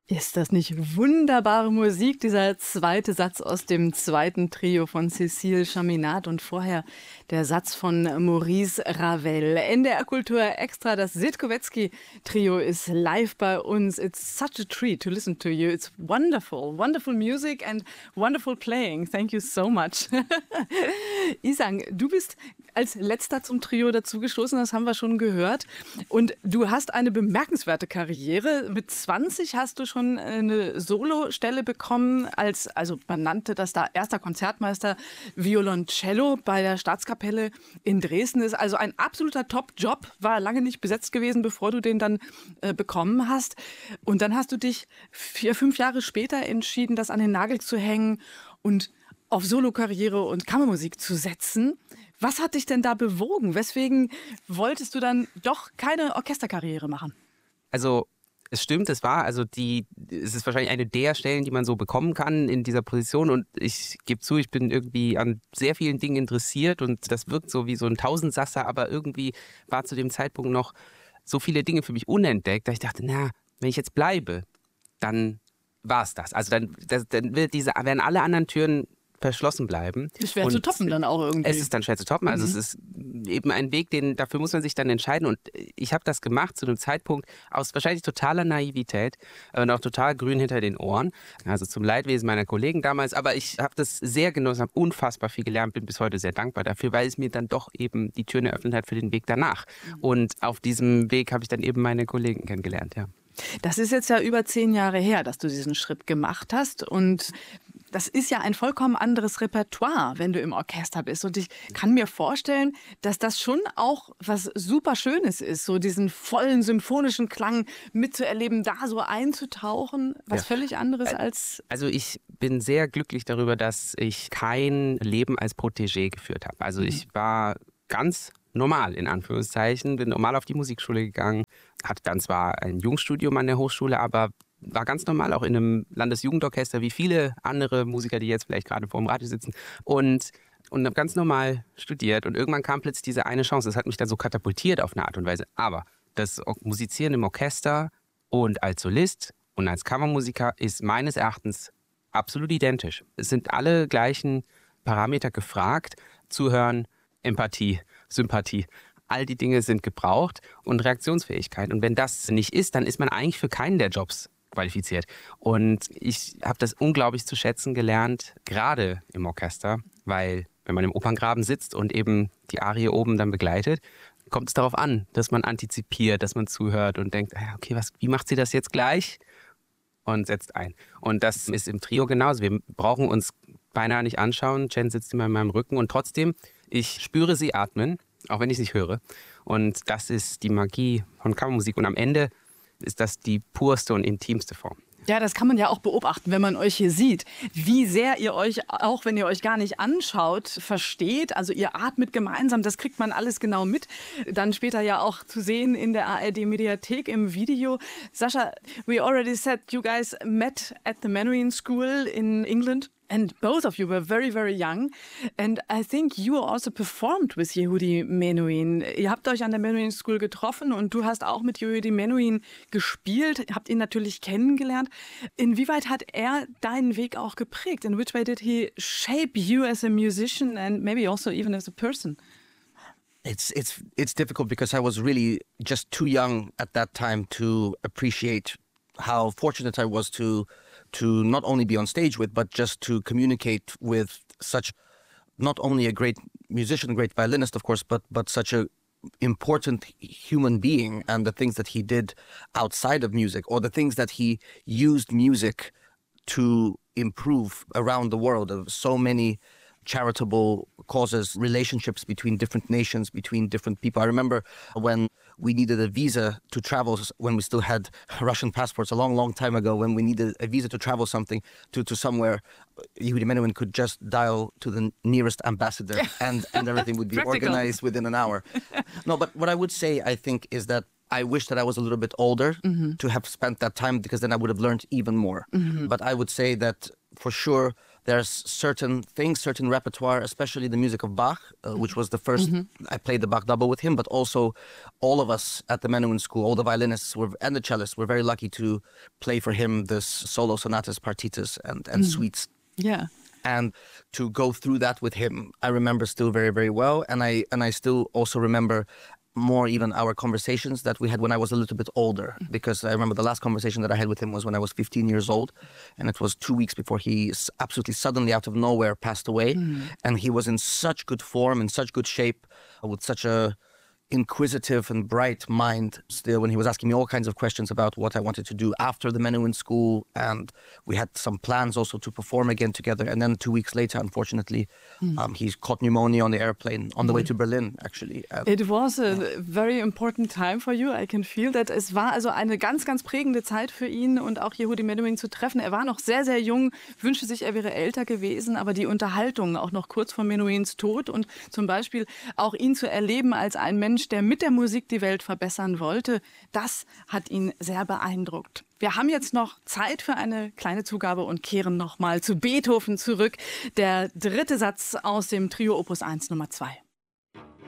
Ist das nicht wunderbare Musik, dieser zweite Satz aus dem zweiten Trio von Cécile Chaminade und vorher der Satz von Maurice Ravel. NDR Kultur Extra, das Sitkowetzky-Trio ist live bei uns. It's such a treat to listen to you. It's wonderful, wonderful music and wonderful playing. Thank you so much. Isang, du bist als letzter zum Trio dazugestoßen, das haben wir schon gehört. Und du hast eine bemerkenswerte Karriere. Mit 20 hast du schon eine Solostelle bekommen, also man nannte das da erster Konzertmeister Violoncello bei der Staatskapelle in Dresden. Ist also ein absoluter Top-Job, war lange nicht besetzt gewesen, bevor du den dann bekommen hast. Und dann hast du dich 4-5 Jahre später entschieden, das an den Nagel zu hängen und auf Solokarriere und Kammermusik zu setzen. Was hat dich denn da bewogen? Weswegen wolltest du dann doch keine Orchesterkarriere machen? Also es stimmt, es ist wahrscheinlich eine der Stellen, die man so bekommen kann in dieser Position, und ich gebe zu, ich bin irgendwie an sehr vielen Dingen interessiert und das wirkt so wie so ein Tausendsasser, aber irgendwie war zu dem Zeitpunkt noch so viele Dinge für mich unentdeckt, dass ich dachte, wenn ich jetzt bleibe, dann war es das. Also dann werden alle anderen Türen verschlossen bleiben. Ist schwer zu toppen dann auch irgendwie. Es ist dann schwer zu toppen. Also es ist eben ein Weg, dafür muss man sich dann entscheiden. Und ich habe das gemacht zu einem Zeitpunkt aus wahrscheinlich totaler Naivität und auch total grün hinter den Ohren. Also zum Leidwesen meiner Kollegen damals. Aber ich habe das sehr genossen, habe unfassbar viel gelernt, bin bis heute sehr dankbar dafür, weil es mir dann doch eben die Türen eröffnet hat für den Weg danach. Und auf diesem Weg habe ich dann eben meine Kollegen kennengelernt, ja. Das ist jetzt ja über 10 Jahre her, dass du diesen Schritt gemacht hast, und das ist ja ein vollkommen anderes Repertoire, wenn du im Orchester bist. Und ich kann mir vorstellen, dass das schon auch was super Schönes ist, so diesen vollen symphonischen Klang mitzuerleben, da so einzutauchen, was völlig anderes als... Also ich bin sehr glücklich darüber, dass ich kein Leben als Protégé geführt habe. Also ich war ganz normal, in Anführungszeichen, bin normal auf die Musikschule gegangen, hatte dann zwar ein Jungstudium an der Hochschule, aber war ganz normal auch in einem Landesjugendorchester wie viele andere Musiker, die jetzt vielleicht gerade vor dem Radio sitzen, und habe ganz normal studiert, und irgendwann kam plötzlich diese eine Chance. Das hat mich dann so katapultiert auf eine Art und Weise. Aber das Musizieren im Orchester und als Solist und als Kammermusiker ist meines Erachtens absolut identisch. Es sind alle gleichen Parameter gefragt: Zuhören, Empathie, Sympathie. All die Dinge sind gebraucht und Reaktionsfähigkeit. Und wenn das nicht ist, dann ist man eigentlich für keinen der Jobs qualifiziert. Und ich habe das unglaublich zu schätzen gelernt, gerade im Orchester, weil wenn man im Operngraben sitzt und eben die Arie oben dann begleitet, kommt es darauf an, dass man antizipiert, dass man zuhört und denkt, okay, wie macht sie das jetzt gleich? Und setzt ein. Und das ist im Trio genauso. Wir brauchen uns beinahe nicht anschauen. Jen sitzt immer in meinem Rücken und trotzdem, ich spüre sie atmen, auch wenn ich es nicht höre. Und das ist die Magie von Kammermusik. Und am Ende ist das die purste und intimste Form. Ja, das kann man ja auch beobachten, wenn man euch hier sieht, wie sehr ihr euch, auch wenn ihr euch gar nicht anschaut, versteht. Also ihr atmet gemeinsam, das kriegt man alles genau mit. Dann später ja auch zu sehen in der ARD-Mediathek im Video. Sascha, we already said you guys met at the Menuhin School in England. And both of you were very, very young. And I think you also performed with Yehudi Menuhin. Ihr habt euch an der Menuhin School getroffen und du hast auch mit Yehudi Menuhin gespielt, habt ihn natürlich kennengelernt. Inwieweit hat er deinen Weg auch geprägt? In which way did he shape you as a musician and maybe also even as a person? It's difficult because I was really just too young at that time to appreciate how fortunate I was to not only be on stage with, but just to communicate with such, not only a great musician, great violinist, of course, but such a important human being, and the things that he did outside of music, or the things that he used music to improve around the world, of so many charitable causes, relationships between different nations, between different people. I remember when we needed a visa to travel, when we still had Russian passports a long, long time ago, when we needed a visa to travel to somewhere, Yehudi Menuhin could just dial to the nearest ambassador and everything would be organized within an hour. No, but what I would say, I think, is that I wish that I was a little bit older to have spent that time, because then I would have learned even more. But I would say that for sure, there's certain things, certain repertoire, especially the music of Bach, which was the first. I played the Bach double with him, but also all of us at the Menuhin School, all the violinists and the cellists, were very lucky to play for him this solo sonatas, partitas, and suites. Yeah. And to go through that with him, I remember still very, very well. And I still also remember more even our conversations that we had when I was a little bit older, because I remember the last conversation that I had with him was when I was 15 years old, and it was 2 weeks before he absolutely suddenly out of nowhere passed away. And he was in such good form, in such good shape, with such a inquisitive and bright mind still, when he was asking me all kinds of questions about what I wanted to do after the Menuhin School, and we had some plans also to perform again together. And then 2 weeks later, unfortunately, he caught pneumonia on the airplane on the way to Berlin, actually. It was a very important time for you. I can feel that. Es war also eine ganz, ganz prägende Zeit für ihn und auch Yehudi Menuhin zu treffen. Er war noch sehr, sehr jung, wünschte sich, er wäre älter gewesen, aber die Unterhaltung auch noch kurz vor Menuhins Tod und zum Beispiel auch ihn zu erleben als ein Mensch, der mit der Musik die Welt verbessern wollte, das hat ihn sehr beeindruckt. Wir haben jetzt noch Zeit für eine kleine Zugabe und kehren nochmal zu Beethoven zurück. Der dritte Satz aus dem Trio Opus 1 Nummer 2.